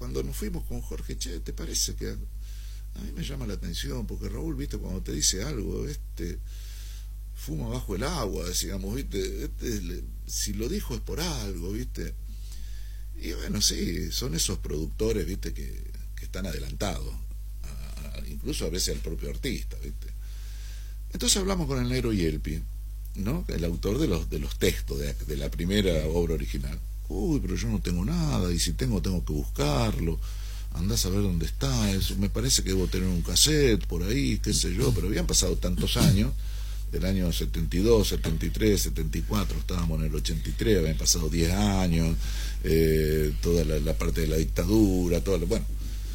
cuando nos fuimos con Jorge, che, ¿te parece que a mí me llama la atención? Porque Raúl, viste, cuando te dice algo, fuma bajo el agua, digamos, viste, si lo dijo es por algo, viste. Y bueno, sí, son esos productores, viste, que están adelantados, incluso a veces al propio artista, viste. Entonces hablamos con el Negro Yelpi, ¿no? El autor de los textos de la primera obra original. Uy, pero yo no tengo nada, y si tengo que buscarlo, andás a ver dónde está, eso, me parece que debo tener un cassette por ahí, qué sé yo, pero habían pasado tantos años, del año 72, 73, 74, estábamos en el 83, habían pasado 10 años, toda la parte de la dictadura, bueno.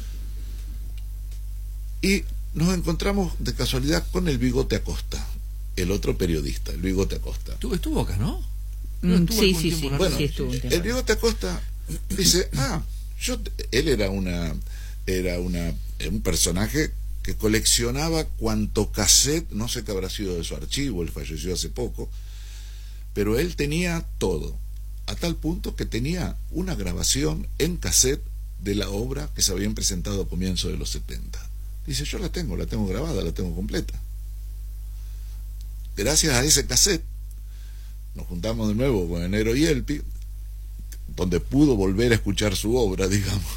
Y nos encontramos de casualidad con el Bigote Acosta, el otro periodista, el Bigote Acosta. Estuvo acá, ¿no? Sí. Bueno, sí, estuvo un tiempo. el Bigote Acosta dice, él era un personaje que coleccionaba cuanto cassette, no sé qué habrá sido de su archivo, él falleció hace poco, pero él tenía todo, a tal punto que tenía una grabación en cassette de la obra que se habían presentado a comienzos de los 70. Dice, yo la tengo grabada, la tengo completa. Gracias a ese cassette nos juntamos de nuevo con el Negro Yelpi, donde pudo volver a escuchar su obra, digamos.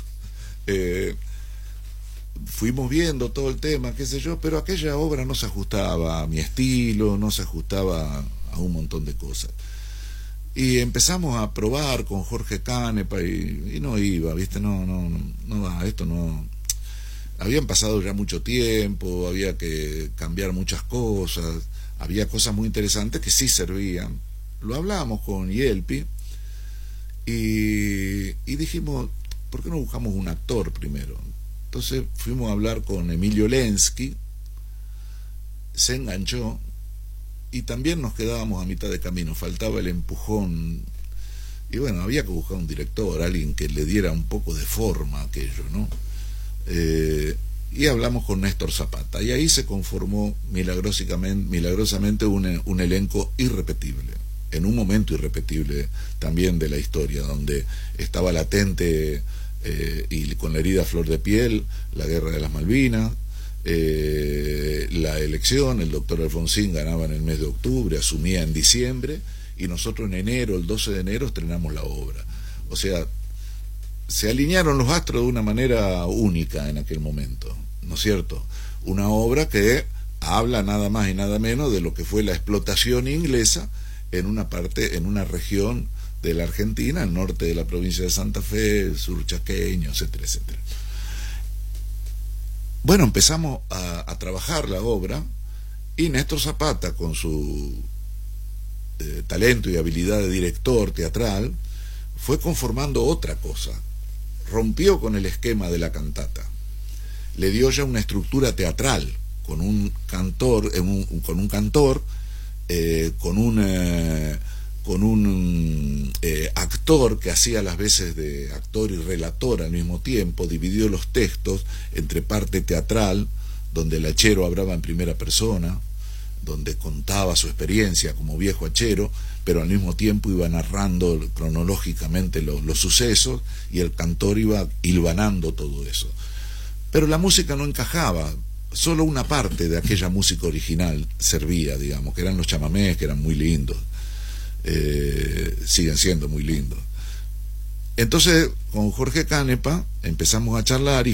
Fuimos viendo todo el tema, qué sé yo, pero aquella obra no se ajustaba a mi estilo, no se ajustaba a un montón de cosas. Y empezamos a probar con Jorge Canepa y no iba, ¿viste? No va, esto no. Habían pasado ya mucho tiempo, había que cambiar muchas cosas, había cosas muy interesantes que sí servían. Lo hablamos con Yelpi y dijimos, ¿por qué no buscamos un actor primero? Entonces fuimos a hablar con Emilio Lenski, se enganchó y también nos quedábamos a mitad de camino, faltaba el empujón y bueno, había que buscar un director, alguien que le diera un poco de forma a aquello, ¿no? Y hablamos con Néstor Zapata y ahí se conformó milagrosamente un elenco irrepetible, en un momento irrepetible también de la historia, donde estaba latente y con la herida a flor de piel la guerra de las Malvinas, la elección, el doctor Alfonsín ganaba en el mes de octubre, asumía en diciembre y nosotros en enero, el 12 de enero estrenamos la obra. O sea, se alinearon los astros de una manera única en aquel momento, ¿no es cierto? Una obra que habla nada más y nada menos de lo que fue la explotación inglesa en una región de la Argentina, el norte de la provincia de Santa Fe, el sur chaqueño, etcétera, etcétera. Bueno, empezamos a trabajar la obra y Néstor Zapata, con su talento y habilidad de director teatral, fue conformando otra cosa. Rompió con el esquema de la cantata, le dio ya una estructura teatral, con un cantor, con un actor que hacía las veces de actor y relator al mismo tiempo, dividió los textos entre parte teatral, donde el hachero hablaba en primera persona, donde contaba su experiencia como viejo hachero, pero al mismo tiempo iba narrando cronológicamente los sucesos y el cantor iba hilvanando todo eso. Pero la música no encajaba, solo una parte de aquella música original servía, digamos, que eran los chamamés, que eran muy lindos, siguen siendo muy lindos. Entonces, con Jorge Canepa empezamos a charlar y